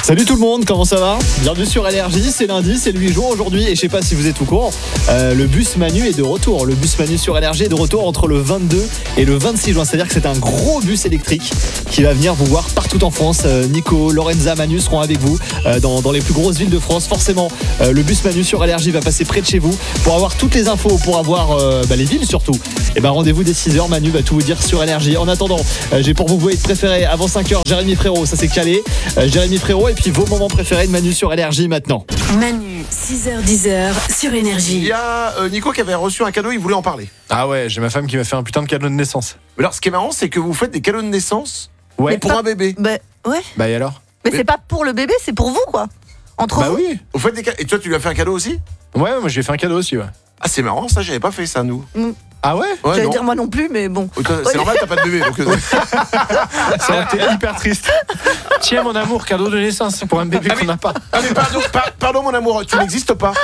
Salut tout le monde, comment ça va? Bienvenue sur LRJ, c'est lundi, c'est le 8 jours aujourd'hui et je sais pas si vous êtes au courant, le bus Manu est de retour. Le bus Manu sur LRJ est de retour entre le 22 et le 26 juin, c'est-à-dire que c'est un gros bus électrique qui va venir vous voir partout en France. Nico, Lorenza, Manu seront avec vous dans les plus grosses villes de France. Forcément, le bus Manu sur LRJ va passer près de chez vous pour avoir toutes les infos, pour avoir les villes surtout. Et rendez-vous dès 6h, Manu va tout vous dire sur LRJ. En attendant, j'ai pour vous vos hits préférés avant 5h, Jérémy Frérot, ça c'est calé. Jérémy Frérot et puis vos moments préférés de Manu sur LRJ maintenant. Manu, 6h-10h sur Énergie. Il y a Nico qui avait reçu un cadeau, il voulait en parler. Ah ouais, j'ai ma femme qui m'a fait un putain de cadeau de naissance. Mais alors ce qui est marrant, c'est que vous faites des cadeaux de naissance pour un bébé. Ouais. Et alors? Mais c'est pas pour le bébé, c'est pour vous quoi. Entre vous. Oui. Vous faites des cadeaux. Et toi tu lui as fait un cadeau aussi? Ouais, moi j'ai fait un cadeau aussi, ouais. Ah c'est marrant, ça j'avais pas fait ça nous. Ah ouais? J'allais non. dire moi non plus, mais bon. C'est normal, t'as pas de bébé. Donc... Ça a été hyper triste. Tiens mon amour, cadeau de naissance pour un bébé qu'on n'a pas. Ah mais pardon mon amour, tu n'existes pas.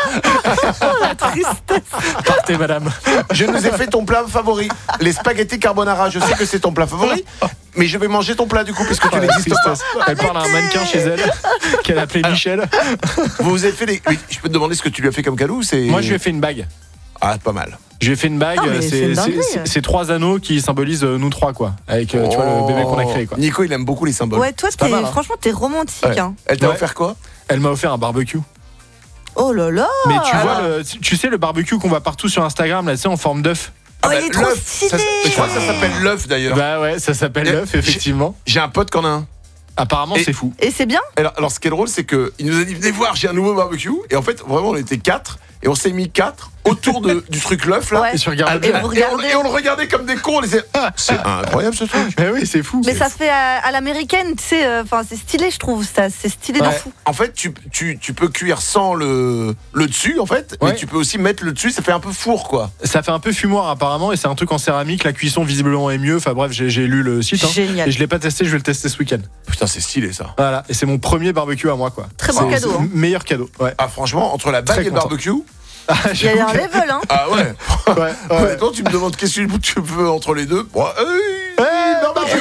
La tristesse. Partez madame. Je nous ai fait ton plat favori, les spaghettis carbonara. Je sais que c'est ton plat favori, mais je vais manger ton plat du coup puisque tu n'existes pas. Elle parle à un mannequin chez elle qu'elle appelait Michel. Vous avez fait des... Oui, je peux te demander ce que tu lui as fait comme cadeau ou c'est... Moi je lui ai fait une bague. Ah pas mal. Je lui ai fait une bague, Ah, mais c'est une dinguerie. c'est 3 anneaux qui symbolisent nous 3 quoi. Avec tu vois le bébé qu'on a créé quoi. Nico il aime beaucoup les symboles. Ouais, toi pas mal, hein. franchement t'es romantique. Ouais. Hein. Elle t'a Ouais. offert quoi? Elle m'a offert un barbecue. Oh là là. Mais tu vois tu sais le barbecue qu'on voit partout sur Instagram là, tu sais en forme d'œuf. Oh, il est trop l'œuf, stylé. je crois que ça s'appelle l'œuf d'ailleurs. Bah ouais, ça s'appelle l'œuf effectivement. J'ai un pote qui en a un. Apparemment Et- c'est fou. Et c'est bien. Alors ce qui est drôle, c'est qu'il nous a dit venez voir, j'ai un nouveau barbecue. Et en fait, vraiment, on était 4 et on s'est mis 4 autour du truc l'œuf là. Ouais. Et tu regardes Et bien. vous regardez. Et on le regardait comme des cons. On disait c'est incroyable ce truc. Mais oui, c'est fou. Mais ça fait à l'américaine, tu sais, enfin c'est stylé je trouve, ça, c'est stylé de Ouais. fou. En fait, tu peux cuire sans le dessus en fait, mais Ouais. tu peux aussi mettre le dessus. Ça fait un peu four quoi. Ça fait un peu fumoir apparemment et c'est un truc en céramique. La cuisson visiblement est mieux. Enfin bref, j'ai lu le site. Génial. Et je l'ai pas testé, je vais le tester ce week-end. Putain, c'est stylé ça. Voilà. Et c'est mon premier barbecue à moi quoi. Très bon C'est- cadeau, c'est hein. le meilleur cadeau. Ouais. Ah franchement, entre la bague Très et le content. barbecue. Il y a un level hein. Ah ouais. Ouais. Honnêtement, tu me demandes qu'est-ce que tu veux entre les deux. Bon, barbecue.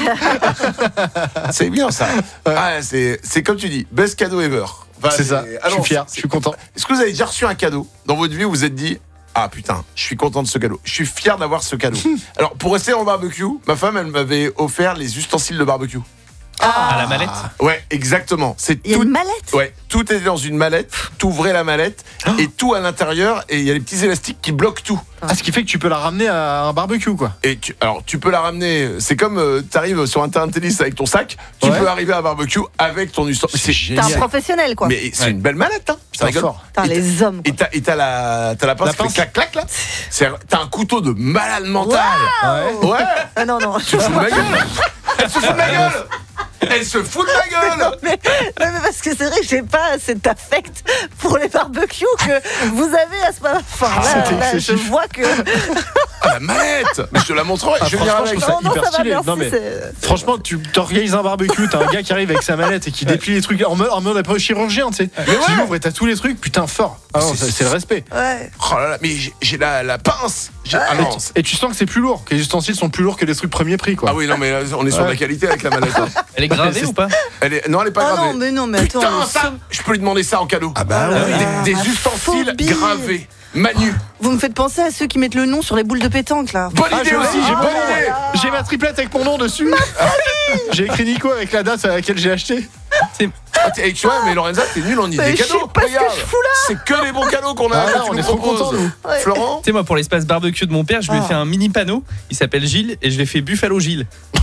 C'est bien ça. Ah, c'est comme tu dis, best cadeau ever. Enfin, C'est ça. ah Je non, suis fier. c'est- Je suis content. Est-ce que vous avez déjà reçu un cadeau dans votre vie où vous vous êtes dit ah putain, je suis content de ce cadeau. Je suis fier d'avoir ce cadeau. Alors pour rester en barbecue, ma femme elle m'avait offert les ustensiles de barbecue. À la mallette. Ouais, exactement. C'est Il y a tout. une mallette. Ouais, tout est dans une mallette. T'ouvrais la mallette et tout à l'intérieur et il y a les petits élastiques qui bloquent tout. Ah, ce qui fait que tu peux la ramener à un barbecue quoi. Et alors tu peux la ramener. C'est comme t'arrives sur un terrain de tennis avec ton sac. Tu Ouais. peux arriver à un barbecue avec ton ustensile. T'es un professionnel quoi. Mais c'est une belle mallette, hein. Putain, rigole. fort. Putain, Et les hommes. Et Quoi. t'as la pince La qui fait pince. clac clac là. T'as un couteau de malade mental. Ouais. Ouais. Ah non non. Tu te fous de ma gueule. Elle se fout de ma gueule. Elle se fout de ma gueule. mais parce que c'est vrai que j'ai pas cet affect pour les barbecues que vous avez à ce moment. Enfin c'était là, je excessif. vois que. Ah, la mallette. Mais je te la montrerai. Ah, je vais venir franchement, avec. je trouve Non, hyper ça va, stylé. merci, Non, mais c'est- franchement, tu t'organises un barbecue, t'as un gars qui arrive avec sa mallette et qui déplie les trucs en mode après chirurgien, tu sais. Tu l'ouvres et t'as tous les trucs, putain, fort. Ah non, c'est le respect. Ouais. Oh là là, mais j'ai la pince. Ah non. Et tu sens que c'est plus lourd, que les ustensiles sont plus lourds que les trucs premier prix, quoi. Ah oui, non, mais là, on est sur de la qualité avec la mallette. hein. Elle est gravée ou pas? Non, elle est pas Ah gravée. non mais attends. Putain, ça, je peux lui demander ça en cadeau. Ah bah Des la ustensiles phobie. gravés. Manu. Vous me faites penser à ceux qui mettent le nom sur les boules de pétanque là. Bonne Ah, idée j'ai aussi, aussi, j'ai bonne idée. J'ai ma triplette avec mon nom dessus. J'ai écrit Nico avec la date à laquelle j'ai acheté. Ah, et tu vois, mais Lorenza, t'es nul en idée Mais je cadeaux. sais pas ce que Regarde, je fous là. c'est que les bons cadeaux qu'on a. Ah, que là, tu on nous est trop proposes. contents, nous. Ouais. Florent. Tu sais, moi, pour l'espace barbecue de mon père, je lui ai fait un mini panneau. Il s'appelle Gilles et je l'ai fait Buffalo Gilles.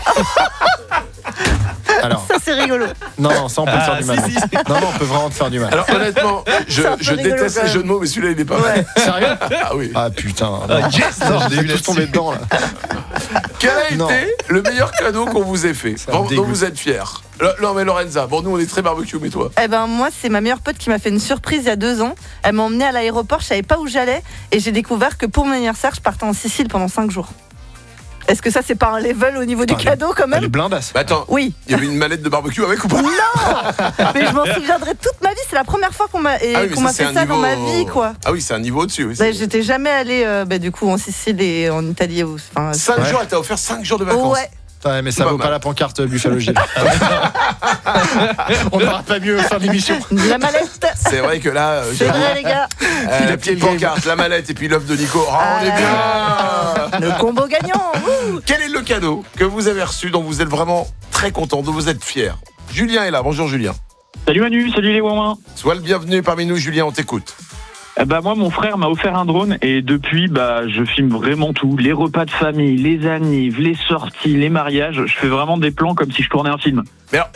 Alors, Ça c'est rigolo. non, ça on peut te faire du mal. si. Non, on peut vraiment te faire du mal. Alors honnêtement, je C'est un peu rigolo, déteste quand les même. jeux de mots, mais celui-là il est pas mal. Sérieux? Ah oui. Ah putain. Yes, Non, je je l'ai vais eu tous là-dessus. tomber dedans là. Quel a Non. été le meilleur cadeau qu'on vous ait fait, Ça me dont dégoûte. vous êtes fiers? Non mais Lorenza, bon nous on est très barbecue, mais toi? Eh ben moi c'est ma meilleure pote qui m'a fait une surprise il y a 2 ans. Elle m'a emmenée à l'aéroport, je savais pas où j'allais et j'ai découvert que pour mon anniversaire je partais en Sicile pendant 5 jours. Est-ce que ça c'est pas un level au niveau du Putain, cadeau quand Elle est même? blindasse. Bah attends, Oui, il y avait une mallette de barbecue avec ou pas? mais je m'en souviendrai toute ma vie, c'est la première fois qu'on m'a Ah oui, mais qu'on m'a c'est fait un ça dans ma niveau- vie quoi. Ah oui, c'est un niveau au-dessus. Oui, Bah, j'étais jamais allée du coup en Sicile et en Italie. Enfin, 5 Ouais. jours, elle t'a offert 5 jours de vacances. ouais. Ouais, mais ça Pas vaut mal. pas la pancarte Buffalo Gilles. On n'aura pas mieux fin d'émission. La mallette. C'est vrai que là, C'est vrai, les gars. la petite pancarte, la mallette et puis l'œuf de Nico. Oh, on est bien. Le combo gagnant. Wouh. Quel est le cadeau que vous avez reçu dont vous êtes vraiment très content, dont vous êtes fier? Julien est là. Bonjour Julien. Salut Manu, salut les Wouin. Sois le bienvenu parmi nous, Julien, on t'écoute. Moi, mon frère m'a offert un drone et depuis, je filme vraiment tout. Les repas de famille, les annives, les sorties, les mariages. Je fais vraiment des plans comme si je tournais un film. Mais alors,